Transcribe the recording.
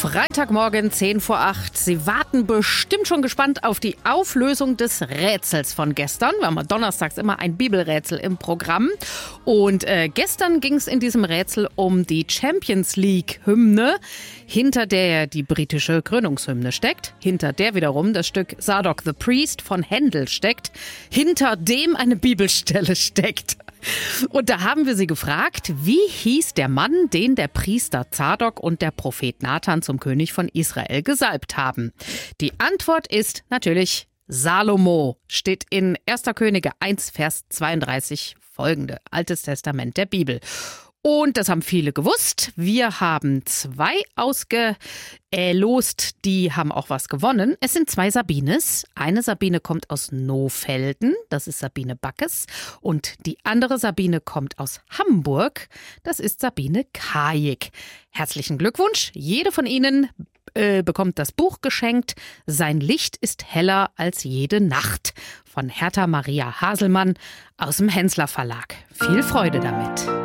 Freitagmorgen 10 vor 8. Sie warten bestimmt schon gespannt auf die Auflösung des Rätsels von gestern. Wir haben donnerstags immer ein Bibelrätsel im Programm. Und gestern ging es in diesem Rätsel um die Champions League-Hymne, hinter der die britische Krönungshymne steckt, hinter der wiederum das Stück Zadok the Priest von Händel steckt, hinter dem eine Bibelstelle steckt. Und da haben wir sie gefragt, wie hieß der Mann, den der Priester Zadok und der Prophet Nathan zum König von Israel gesalbt haben? Die Antwort ist natürlich Salomo, steht in 1. Könige 1, Vers 32 folgende, Altes Testament der Bibel. Und das haben viele gewusst. Wir haben 2 ausgelost, die haben auch was gewonnen. Es sind 2 Sabines. Eine Sabine kommt aus Nohfelden, das ist Sabine Backes. Und die andere Sabine kommt aus Hamburg, das ist Sabine Kajik. Herzlichen Glückwunsch. Jede von Ihnen bekommt das Buch geschenkt. Sein Licht ist heller als jede Nacht. Von Hertha Maria Haselmann aus dem Hensler Verlag. Viel Freude damit.